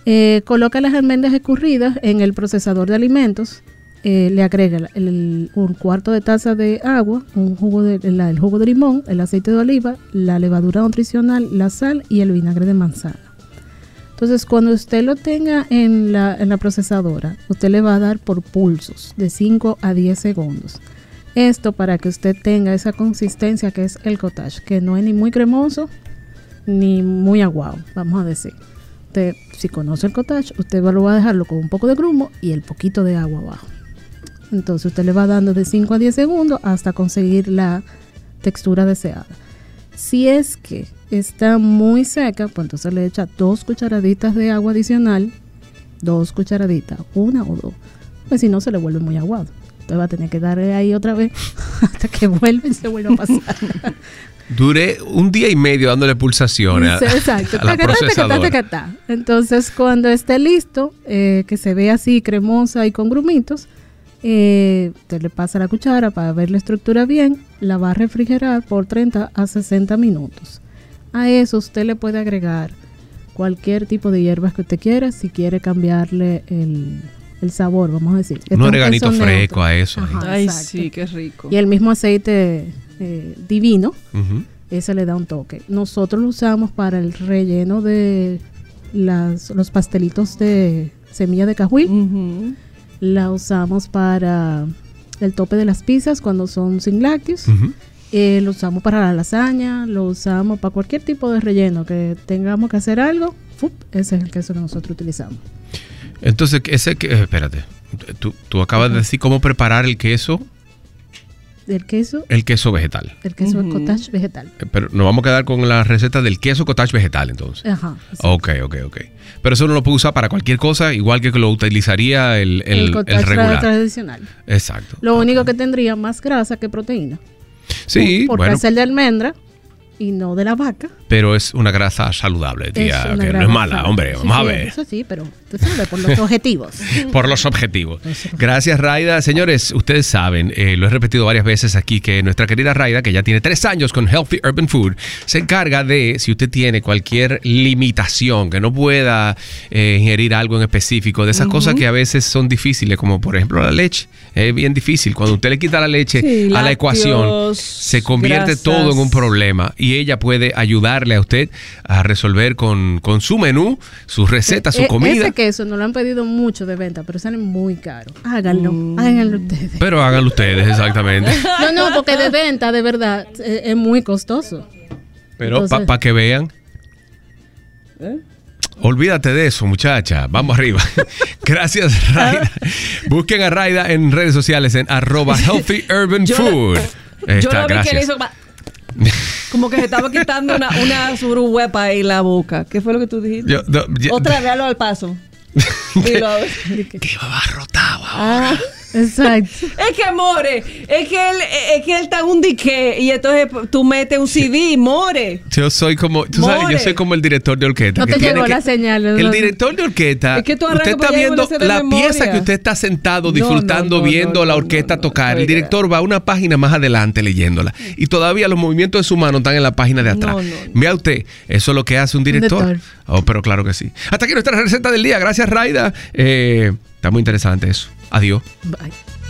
Coloca las almendras escurridas en el procesador de alimentos. Le agrega un cuarto de taza de agua, el jugo de limón, el aceite de oliva, la levadura nutricional, la sal y el vinagre de manzana. Entonces, cuando usted lo tenga en la procesadora, usted le va a dar por pulsos de 5 a 10 segundos. Esto para que usted tenga esa consistencia que es el cottage, que no es ni muy cremoso ni muy aguado, vamos a decir. Usted, si conoce el cottage, usted lo va a dejarlo con un poco de grumo y el poquito de agua abajo. Entonces usted le va dando de 5 a 10 segundos hasta conseguir la textura deseada. Si es que está muy seca, pues entonces le echa 2 cucharaditas de agua adicional, 2 cucharaditas, 1 o 2, pues si no se le vuelve muy aguado. Usted va a tener que darle ahí otra vez hasta que vuelva y se vuelva a pasar. Duré 1 día y medio dándole pulsaciones exacto. a la procesadora. Entonces, cuando esté listo, que se ve así cremosa y con grumitos, usted le pasa la cuchara para ver la estructura bien, la va a refrigerar por 30 a 60 minutos. A eso usted le puede agregar cualquier tipo de hierbas que usted quiera, si quiere cambiarle el sabor, vamos a decir. Un oreganito fresco a eso. Ajá, ay, exacto. sí, qué rico. Y el mismo aceite divino, ese le da un toque. Nosotros lo usamos para el relleno de los pastelitos de semilla de cajuil. La usamos para el tope de las pizzas cuando son sin lácteos. Lo usamos para la lasaña, lo usamos para cualquier tipo de relleno que tengamos que hacer algo. Ese es el queso que nosotros utilizamos. Entonces, espérate, tú acabas de decir cómo preparar el queso. ¿El queso? El queso vegetal. El queso cottage vegetal. Pero nos vamos a quedar con la receta del queso cottage vegetal, entonces. Ajá. Sí. Ok. Pero eso uno lo puede usar para cualquier cosa, igual que lo utilizaría el regular. Tradicional. Exacto. Lo único que tendría más grasa que proteína. Sí, porque es el de almendra y no de la vaca. Pero es una grasa saludable, tía, que no es mala, hombre. Vamos a ver. Eso sí, pero tú sabes, por los objetivos. Por los objetivos. Gracias, Raida. Señores, ustedes saben, lo he repetido varias veces aquí, que nuestra querida Raida, que ya tiene 3 años con Healthy Urban Food, se encarga de, si usted tiene cualquier limitación, que no pueda ingerir algo en específico, de esas cosas que a veces son difíciles, como por ejemplo la leche. Es bien difícil. Cuando usted le quita la leche a la ecuación, se convierte todo en un problema. Y ella puede ayudarle a usted a resolver con su menú, su receta, su comida. Ese queso nos lo han pedido mucho de venta, pero salen muy caros. Háganlo ustedes. Pero háganlo ustedes, exactamente. No, porque de venta, de verdad, es muy costoso. Pero para que vean. Olvídate de eso, muchacha. Vamos arriba. Gracias, Raida. Busquen a Raida en redes sociales en @healthyurbanfood. Yo lo vi que le hizo como que se estaba quitando una suruhuepa en la boca. ¿Qué fue lo que tú dijiste? Otra vez, al paso. Dilo. Que va abarrotado ahora. Exacto. Es que more, es que él está en un dique y entonces tú metes un CD y more. Yo soy como, tú sabes, yo soy como el director de orquesta. No te llegó la señal. El director de orquesta, es que usted está viendo la pieza que usted está sentado disfrutando, viendo la orquesta tocar. El director va a una página más adelante leyéndola y todavía los movimientos de su mano están en la página de atrás. Vea usted, eso es lo que hace un director. Oh, pero claro que sí. Hasta aquí nuestra receta del día. Gracias, Raida. Está muy interesante eso. Adiós. Bye.